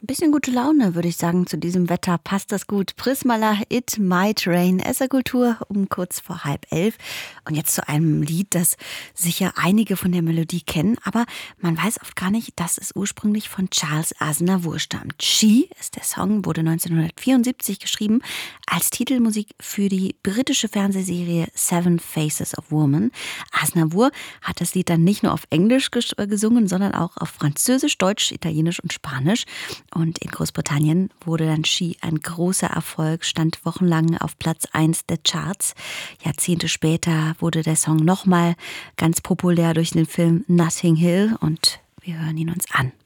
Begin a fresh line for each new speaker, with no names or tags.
bisschen gute Laune, würde ich sagen. Zu diesem Wetter passt das gut. Prismala, It Might Rain, Esser-Kultur um kurz vor 10:30. Und jetzt zu einem Lied, das sicher einige von der Melodie kennen, aber man weiß oft gar nicht, dass es ursprünglich von Charles Aznavour stammt. She ist der Song, wurde 1974 geschrieben als Titelmusik für die britische Fernsehserie Seven Faces of Woman. Aznavour hat das Lied dann nicht nur auf Englisch gesungen, sondern auch auf Französisch, Deutsch, Italienisch und Spanisch. Und in Großbritannien wurde dann She ein großer Erfolg, stand wochenlang auf Platz 1 der Charts. Jahrzehnte später wurde der Song nochmal ganz populär durch den Film Notting Hill und wir hören ihn uns an.